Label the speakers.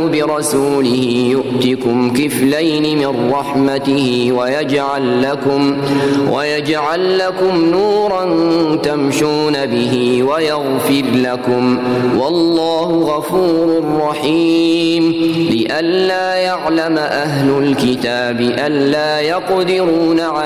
Speaker 1: برسوله يؤتكم كفلين من رحمته ويجعل لكم نورا تمشون به ويغفر لكم، والله غفور رحيم. لئلا يعلم أهل الكتاب ألا يقدرون